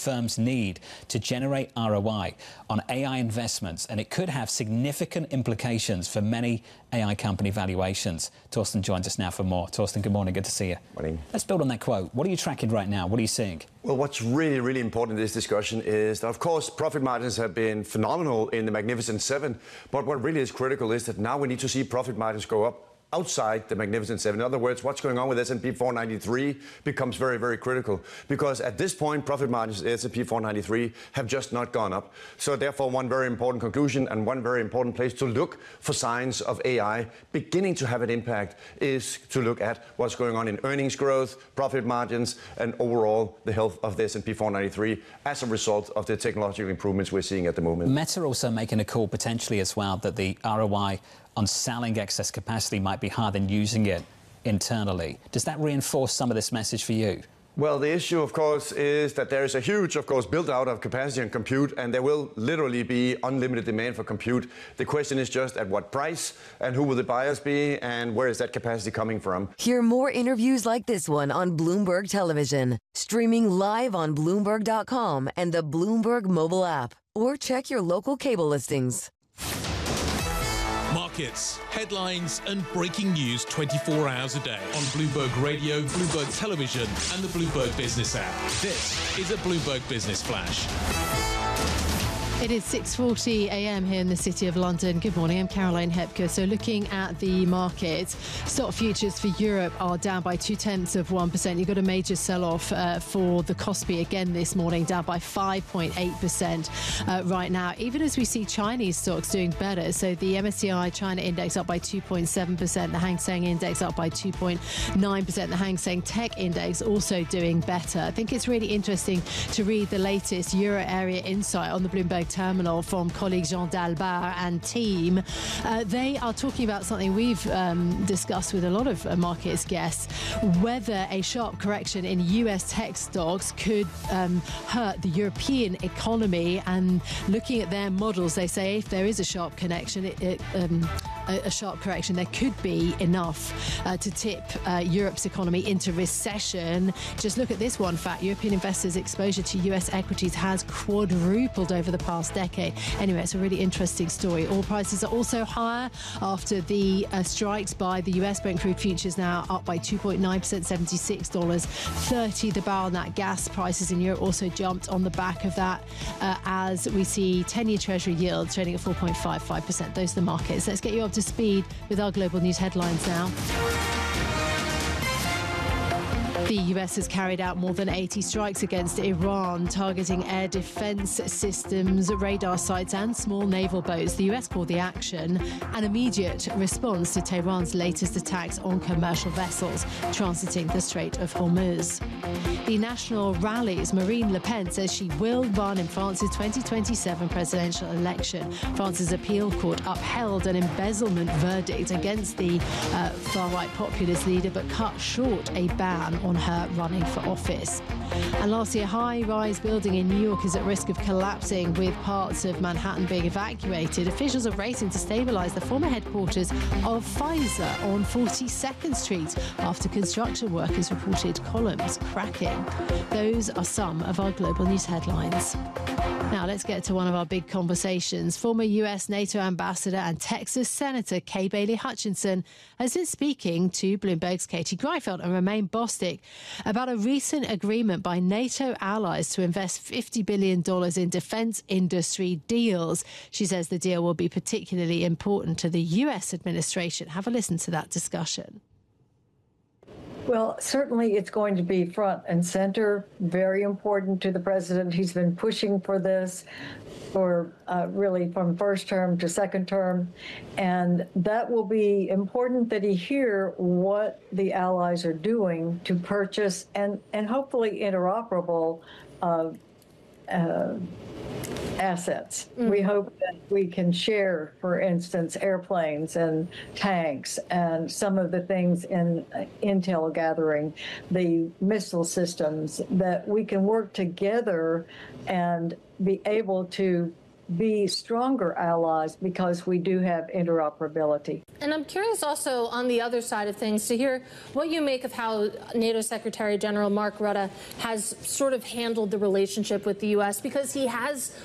firms need to generate ROI on AI investments, and it could have significant implications for many AI company valuations. Torsten joins us now for more. Torsten, good morning. Good to see you. Morning. Let's build on that quote. What are you tracking right now? What are you seeing? Well, what's really, really important in this discussion is that, of course, profit margins have been phenomenal in the Magnificent Seven, but what really is critical is that now we need to see profit margins go up outside the Magnificent Seven. In other words, what's going on with S&P 493 becomes very, very critical, because at this point, profit margins in S&P 493 have just not gone up. So therefore, one very important conclusion and one very important place to look for signs of AI beginning to have an impact is to look at what's going on in earnings growth, profit margins, and overall the health of the S&P 493 as a result of the technological improvements we're seeing at the moment. Meta also making a call potentially as well that the ROI on selling excess capacity might be higher than using it internally. Does that reinforce some of this message for you? Well, the issue, of course, is that there is a huge, of course, build-out of capacity and compute, and there will literally be unlimited demand for compute. The question is just at what price, and who will the buyers be, and where is that capacity coming from? Hear more interviews like this one on Bloomberg Television, streaming live on Bloomberg.com and the Bloomberg mobile app, or check your local cable listings. Markets, headlines and breaking news 24 hours a day on Bloomberg Radio, Bloomberg Television and the Bloomberg Business app. This is a Bloomberg Business Flash. It is 6:40 a.m. here in the City of London. Good morning, I'm Caroline Hepker. So looking at the markets, stock futures for Europe are down by 0.2%. You've got a major sell-off for the Kospi again this morning, down by 5.8% right now, even as we see Chinese stocks doing better. So the MSCI China Index up by 2.7%, the Hang Seng Index up by 2.9%, the Hang Seng Tech Index also doing better. I think it's really interesting to read the latest Euro area insight on the Bloomberg Terminal from colleague Jean Dalbar and team. They are talking about something we've discussed with a lot of markets guests, whether a sharp correction in US tech stocks could hurt the European economy. And looking at their models, they say if there is a sharp connection, a sharp correction, there could be enough to tip Europe's economy into recession. Just look at this one fact. European investors' exposure to US equities has quadrupled over the past decade. Anyway, it's a really interesting story. Oil prices are also higher after the strikes by the US. Brent crude futures now up by 2.9%, $76.30 the barrel. Nat gas prices in Europe also jumped on the back of that as we see 10-year Treasury yields trading at 4.55%. Those are the markets. Let's get you up to speed with our global news headlines now. The US has carried out more than 80 strikes against Iran, targeting air defense systems, radar sites and small naval boats. The US called the action an immediate response to Tehran's latest attacks on commercial vessels transiting the Strait of Hormuz. The national rallies. Marine Le Pen says she will run in France's 2027 presidential election. France's appeal court upheld an embezzlement verdict against the far-right populist leader, but cut short a ban on her running for office. And lastly, a high-rise building in New York is at risk of collapsing, with parts of Manhattan being evacuated. Officials are racing to stabilize the former headquarters of Pfizer on 42nd Street after construction workers reported columns cracking. Those are some of our global news headlines. Now let's get to one of our big conversations. Former US NATO ambassador and Texas Senator Kay Bailey Hutchinson has been speaking to Bloomberg's Katie Greifeld and Romain Bostick about a recent agreement by NATO allies to invest $50 billion in defense industry deals. She says the deal will be particularly important to the US administration. Have a listen to that discussion. Well, certainly it's going to be front and center, very important to the president. He's been pushing for this for really from first term to second term. And that will be important that he hear what the allies are doing to purchase and hopefully interoperable assets. We hope that we can share, for instance, airplanes and tanks and some of the things in intel gathering, the missile systems, that we can work together and be able to be stronger allies because we do have interoperability. And I'm curious also on the other side of things to hear what you make of how NATO Secretary General Mark Rutte has sort of handled the relationship with the U.S. because he has